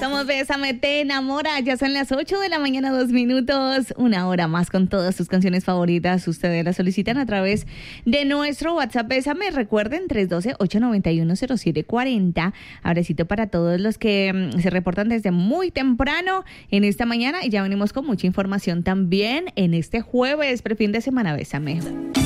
Somos Bésame, te enamora. Ya son las 8 de la mañana, 2 minutos. Una hora más con todas tus canciones favoritas. Ustedes las solicitan a través de nuestro WhatsApp Bésame. Recuerden, 312-891-0740. Abracito para todos los que se reportan desde muy temprano en esta mañana. Y ya venimos con mucha información también en este jueves, prefin de semana. Bésame.